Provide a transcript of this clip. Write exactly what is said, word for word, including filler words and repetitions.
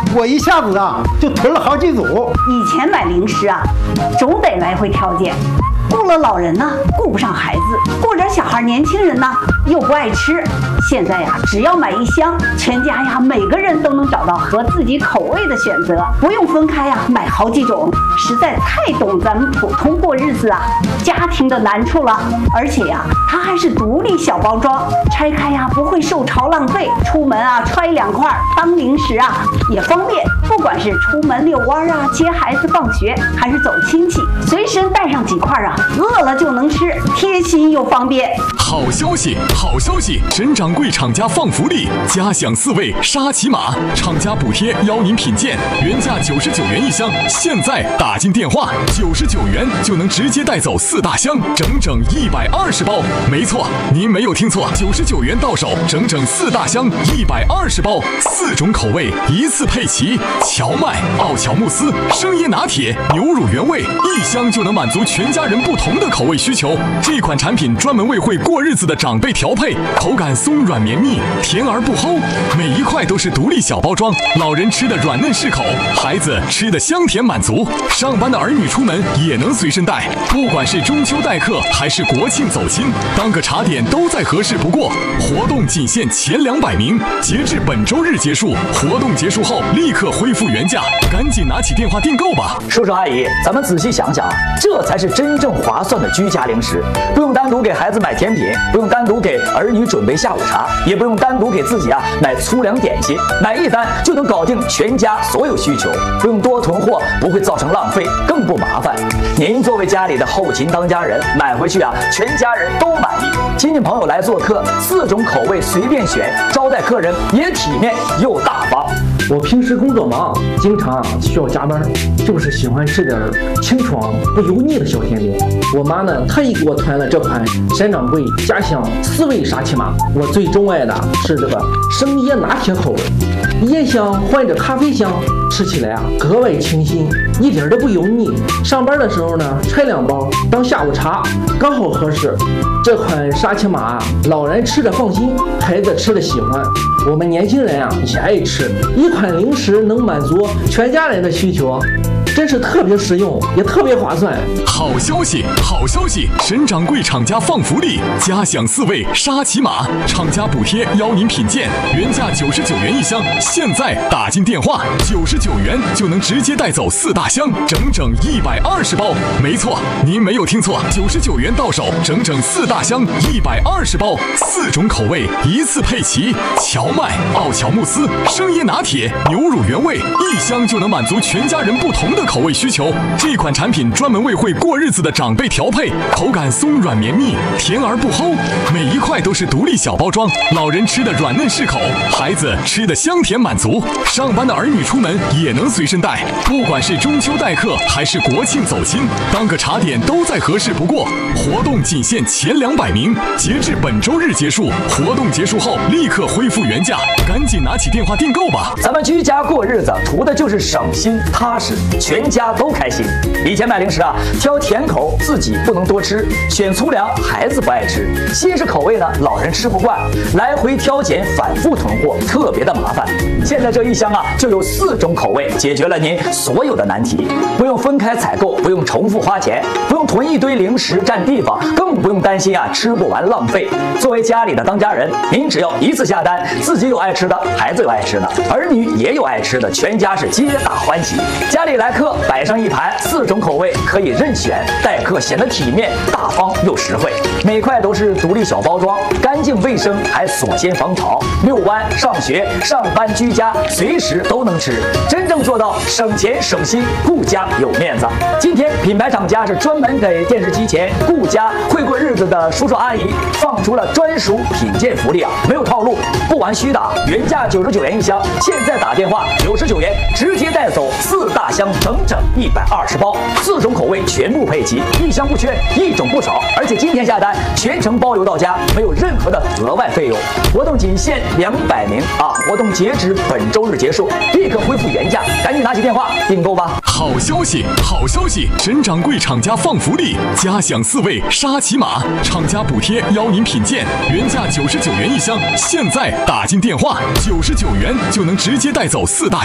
我一下子啊就囤了好几组。 以前买零食啊，总得来回挑拣，顾了老人呢，顾不上孩子；顾着小孩、年轻人呢，又不爱吃。现在呀，只要买一箱，全家呀每个人都能找到合自己口味的选择，不用分开呀买好几种，实在太懂咱们普通过日子啊家庭的难处了。而且呀，它还是独立小包装，拆开呀不会受潮浪费，出门啊揣两块当零食啊也方便。不管是出门遛弯啊、接孩子放学，还是走亲戚，随身带上几块啊，饿了就能吃，贴心又方便。 好消息，好消息！沈掌柜厂家放福利，家享四味沙琪玛，厂家补贴邀您品鉴，原价九十九元一箱，现在打进电话，九十九元就能直接带走四大箱，整整一百二十包。没错，您没有听错，九十九元到手，整整四大箱，一百二十包，四种口味一次配齐。荞麦、奥乔慕斯、生椰拿铁、牛乳原味，一箱就能满足全家人不同的口味需求。这款产品专门为会过日子的长辈调配，口感松软绵密，甜而不齁，每一块都是独立小包装，老人吃的软嫩适口，孩子吃的香甜满足，上班的儿女出门也能随身带。不管是中秋待客还是国庆走亲，当个茶点都再合适不过。活动仅限前两百名，截至本周日结束，活动结束后立刻恢复原价，赶紧拿起电话订购吧。 叔叔阿姨，咱们仔细想想，这才是真正划算的居家零食，不用单独给孩子买甜品，不用单独给儿女准备下午茶，也不用单独给自己啊买粗粮点心，买一单就能搞定全家所有需求，不用多囤货，不会造成浪费，更不麻烦。您作为家里的后勤当家人，买回去啊，全家人都满意。亲戚朋友来做客，四种口味随便选，招待客人也体面又大方。 我平时工作忙，经常需要加班，就是喜欢吃点清爽不油腻的小甜点。我妈呢，特意给我团了这款沈掌柜家乡四味沙琪玛。我最钟爱的是这个生椰拿铁口味，椰香换着咖啡香，吃起来啊格外清新，一点都不油腻。上班的时候呢，拆两包当下午茶，刚好合适。这款沙琪玛，老人吃着放心，孩子吃着喜欢，我们年轻人啊也爱吃。一款零食能满足全家人的需求，真是特别实用，也特别划算。 好消息，好消息！沈掌柜厂家放福利，家享四味沙琪玛，厂家补贴邀您品鉴，原价九十九元一箱，现在打进电话，九十九元就能直接带走四大箱，整整一百二十包。没错，您没有听错，九十九元到手，整整四大箱，一百二十包，四种口味一次配齐，荞麦、奥乔慕斯、生椰拿铁、牛乳原味，一箱就能满足全家人不同的口味需求。这款产品专门为会过日子的长辈调配，口感松软绵密，甜而不齁，每一块都是独立小包装，老人吃的软嫩适口，孩子吃的香甜满足，上班的儿女出门也能随身带。不管是中秋待客还是国庆走亲，当个茶点都再合适不过。活动仅限前两百名，截至本周日结束，活动结束后立刻恢复原价，赶紧拿起电话订购吧。 咱们居家过日子，图的就是省心踏实，全家都开心。以前买零食啊，挑甜口自己不能多吃，选粗粮孩子不爱吃，新式口味呢老人吃不惯，来回挑拣反复囤货，特别的麻烦。现在这一箱啊就有四种口味，解决了您所有的难题，不用分开采购，不用重复花钱，不用囤一堆零食占地方，更不用担心啊吃不完浪费。作为家里的当家人，您只要一次下单，自己有爱吃的，孩子有爱吃的，儿女也有爱吃的，全家是皆大欢喜。家里来客摆上一盘，四种口味可以任选，待客显得体面大方又实惠。每块都是独立小包装，干净卫生，还锁鲜防潮。遛弯、上学、上班、居家，随时都能吃，真正做到省钱省心，顾家有面子。今天品牌厂家是专门给电视机前顾家会过日子的叔叔阿姨放出了专属品鉴福利啊，没有套路，不玩虚的，原价九十九元一箱，现在打电话九十九元直接带走四大箱，整整一百二十包，四种口味全部配齐，一箱不缺，一种不少。而且今天下单全程包邮到家，没有任何的额外费用。活动仅限两百名啊！活动截止本周日结束，立刻恢复原价，赶紧拿起电话订购吧！ 好消息，好消息！沈掌柜厂家放福利，家享四味沙琪玛，厂家补贴邀您品鉴，原价九十九元一箱，现在打进电话九十九元就能直接带走四大箱。